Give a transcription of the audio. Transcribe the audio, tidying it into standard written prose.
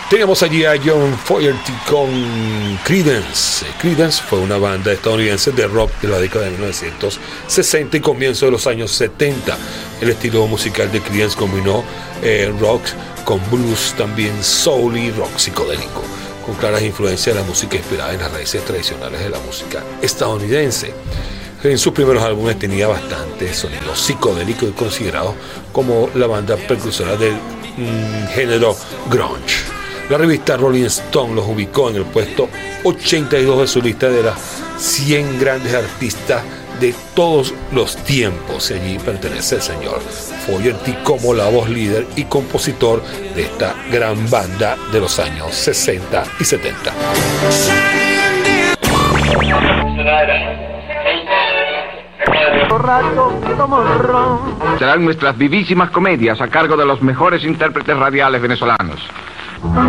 Teníamos allí a John Fogerty con Creedence. Creedence fue una banda estadounidense de rock de la década de 1960 y comienzo de los años 70. El estilo musical de Creedence combinó rock con blues, también soul y rock psicodélico, con claras influencias de la música inspirada en las raíces tradicionales de la música estadounidense. En sus primeros álbumes tenía bastante sonido psicodélico y considerado como la banda precursora del género grunge. La revista Rolling Stone los ubicó en el puesto 82 de su lista de las 100 grandes artistas de todos los tiempos. Y allí pertenece el señor Fogerty como la voz líder y compositor de esta gran banda de los años 60 y 70. Serán nuestras vivísimas comedias a cargo de los mejores intérpretes radiales venezolanos.